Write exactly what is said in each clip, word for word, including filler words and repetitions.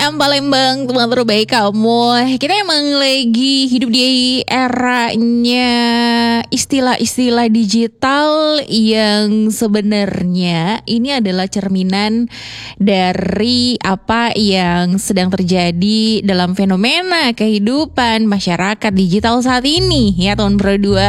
M Palembang, teman terbaik kamu. Kita emang lagi hidup di eranya istilah-istilah digital yang sebenarnya ini adalah cerminan dari apa yang sedang terjadi dalam fenomena kehidupan masyarakat digital saat ini ya tahun berdua.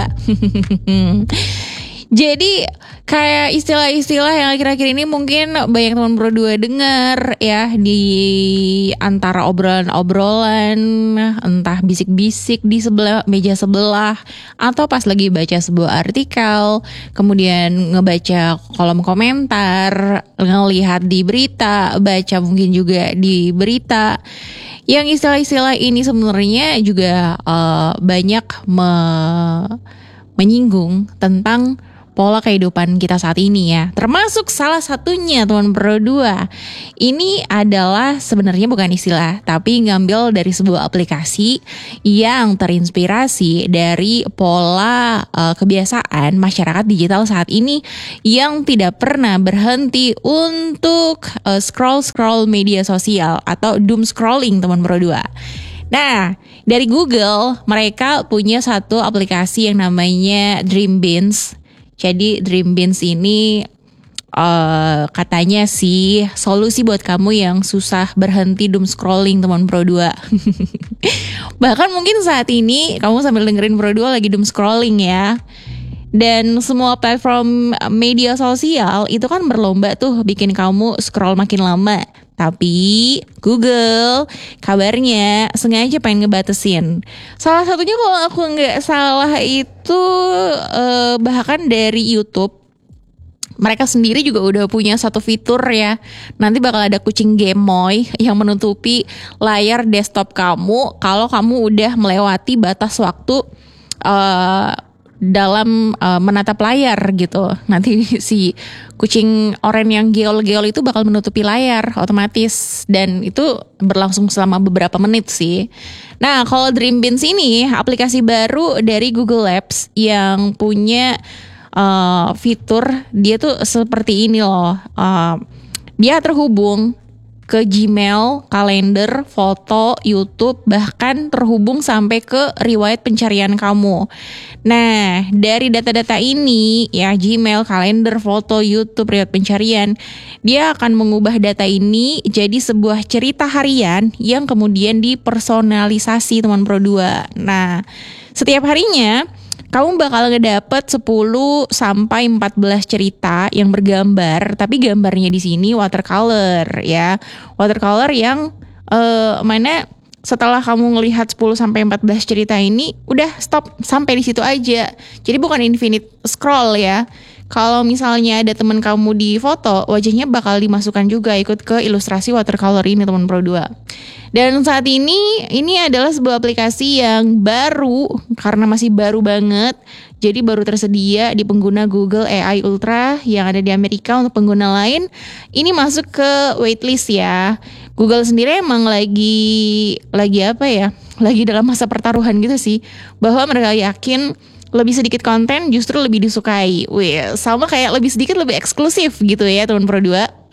Jadi kayak istilah-istilah yang akhir-akhir ini mungkin banyak teman berdua dengar ya di antara obrolan-obrolan, entah bisik-bisik di sebelah meja sebelah atau pas lagi baca sebuah artikel, kemudian ngebaca kolom komentar, ngelihat di berita, baca mungkin juga di berita. Yang istilah-istilah ini sebenarnya juga uh, banyak me- menyinggung tentang pola kehidupan kita saat ini ya. Termasuk salah satunya teman berdua. Ini adalah sebenarnya bukan istilah, tapi ngambil dari sebuah aplikasi yang terinspirasi dari pola uh, kebiasaan masyarakat digital saat ini yang tidak pernah berhenti untuk uh, scroll-scroll media sosial atau doom scrolling teman berdua. Nah, dari Google mereka punya satu aplikasi yang namanya Dreambeans. Jadi Dreambeans ini uh, katanya sih solusi buat kamu yang susah berhenti doom scrolling teman Pro dua. Bahkan mungkin saat ini kamu sambil dengerin Pro dua lagi doom scrolling ya. Dan semua platform media sosial itu kan berlomba tuh bikin kamu scroll makin lama. Tapi Google kabarnya sengaja pengen ngebatasin. Salah satunya kalau aku nggak salah itu eh, bahkan dari YouTube. Mereka sendiri juga udah punya satu fitur ya. Nanti bakal ada kucing gemoy yang menutupi layar desktop kamu kalau kamu udah melewati batas waktu uh, dalam uh, menatap layar gitu. Nanti si kucing oranye yang geol-geol itu bakal menutupi layar otomatis dan itu berlangsung selama beberapa menit sih. Nah, kalau Dreambeans ini aplikasi baru dari Google Labs yang punya uh, fitur dia tuh seperti ini loh. Uh, dia terhubung ke Gmail, kalender, foto, YouTube, bahkan terhubung sampai ke riwayat pencarian kamu. Nah, dari data-data ini, ya Gmail, kalender, foto, YouTube, riwayat pencarian, dia akan mengubah data ini jadi sebuah cerita harian yang kemudian dipersonalisasi teman Pro dua. Nah, setiap harinya kamu bakal ngedapet sepuluh sampai empat belas cerita yang bergambar, tapi gambarnya di sini watercolor ya. Watercolor yang uh, mana setelah kamu ngelihat sepuluh sampai empat belas cerita ini udah stop sampai di situ aja. Jadi bukan infinite scroll ya. Kalau misalnya ada teman kamu di foto, wajahnya bakal dimasukkan juga ikut ke ilustrasi watercolor ini teman Pro dua. Dan saat ini, ini adalah sebuah aplikasi yang baru, karena masih baru banget. Jadi baru tersedia di pengguna Google A I Ultra yang ada di Amerika. Untuk pengguna lain, ini masuk ke waitlist ya. Google sendiri emang lagi, lagi apa ya, lagi dalam masa pertaruhan gitu sih. Bahwa mereka yakin lebih sedikit konten justru lebih disukai. Wih, sama kayak lebih sedikit lebih eksklusif gitu ya teman Pro dua.